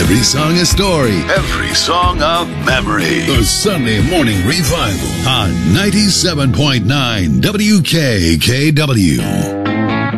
Every song a story. Every song a memory. The Sunday Morning Revival on 97.9 WKKW.